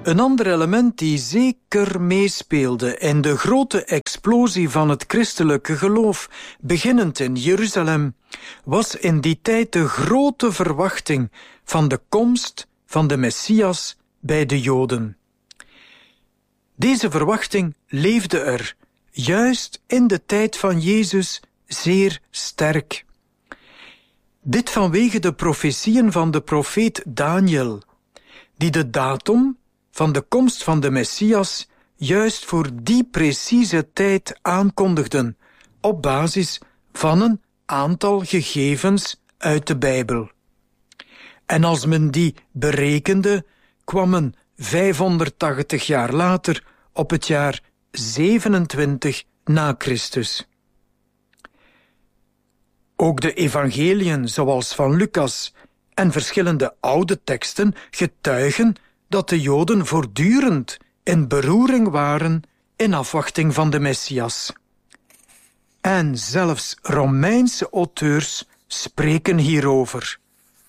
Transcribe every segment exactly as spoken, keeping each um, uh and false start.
Een ander element die zeker meespeelde in de grote explosie van het christelijke geloof, beginnend in Jeruzalem, was in die tijd de grote verwachting van de komst van de Messias bij de Joden. Deze verwachting leefde er, juist in de tijd van Jezus, zeer sterk. Dit vanwege de profetieën van de profeet Daniel, die de datum van de komst van de Messias juist voor die precieze tijd aankondigden, op basis van een aantal gegevens uit de Bijbel. En als men die berekende, kwam men vijfhonderdtachtig jaar later op het jaar zevenentwintig na Christus. Ook de evangeliën, zoals van Lucas en verschillende oude teksten, getuigen dat de Joden voortdurend in beroering waren in afwachting van de Messias. En zelfs Romeinse auteurs spreken hierover.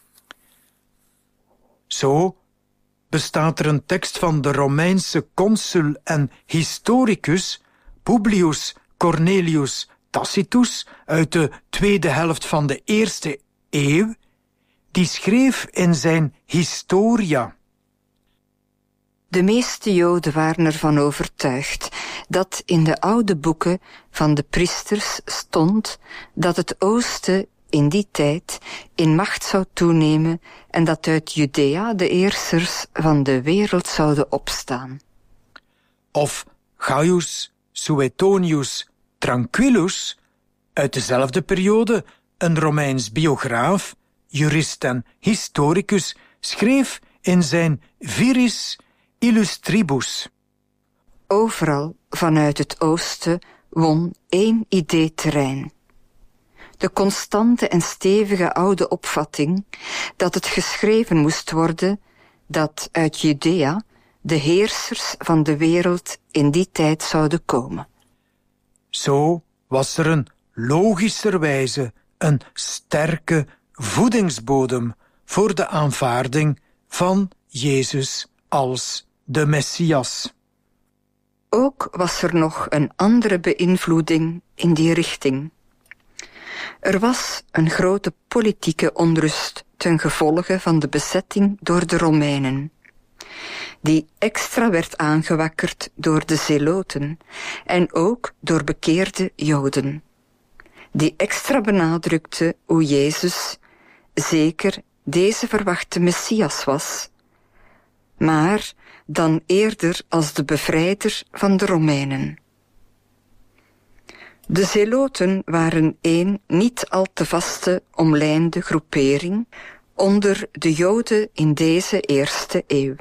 Zo bestaat er een tekst van de Romeinse consul en historicus Publius Cornelius Tacitus uit de tweede helft van de eerste eeuw, die schreef in zijn Historia: De meeste Joden waren ervan overtuigd dat in de oude boeken van de priesters stond dat het oosten in die tijd in macht zou toenemen en dat uit Judea de heersers van de wereld zouden opstaan. Of Gaius Suetonius Tranquillus, uit dezelfde periode, een Romeins biograaf, jurist en historicus, schreef in zijn Viris Illustribus: Overal vanuit het oosten won één idee terrein. De constante en stevige oude opvatting dat het geschreven moest worden dat uit Judea de heersers van de wereld in die tijd zouden komen. Zo was er een logischerwijze een sterke voedingsbodem voor de aanvaarding van Jezus als de Messias. Ook was er nog een andere beïnvloeding in die richting. Er was een grote politieke onrust ten gevolge van de bezetting door de Romeinen, die extra werd aangewakkerd door de Zeloten en ook door bekeerde Joden, die extra benadrukte hoe Jezus zeker deze verwachte Messias was, maar dan eerder als de bevrijder van de Romeinen. De Zeloten waren een niet al te vaste omlijnde groepering onder de Joden in deze eerste eeuw.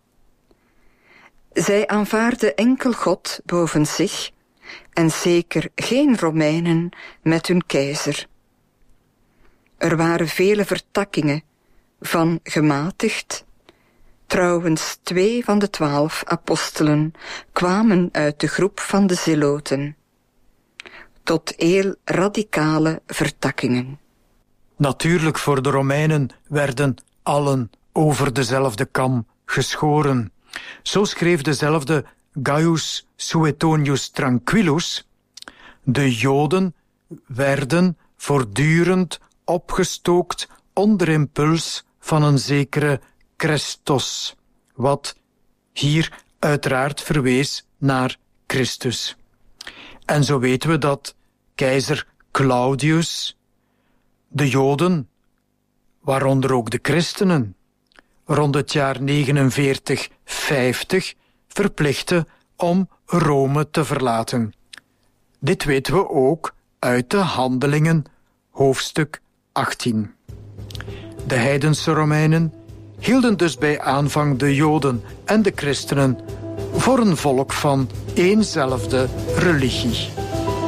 Zij aanvaarden enkel God boven zich en zeker geen Romeinen met hun keizer. Er waren vele vertakkingen van gematigd. Trouwens, twee van de twaalf apostelen kwamen uit de groep van de Zeloten, tot heel radicale vertakkingen. Natuurlijk, voor de Romeinen werden allen over dezelfde kam geschoren. Zo schreef dezelfde Gaius Suetonius Tranquillus: de Joden werden voortdurend opgestookt onder impuls van een zekere Christos, wat hier uiteraard verwees naar Christus. En zo weten we dat keizer Claudius de Joden, waaronder ook de christenen, rond het jaar negenenveertig vijftig verplichtte om Rome te verlaten. Dit weten we ook uit de Handelingen, hoofdstuk achttien. De heidense Romeinen hielden dus bij aanvang de Joden en de christenen voor een volk van éénzelfde religie.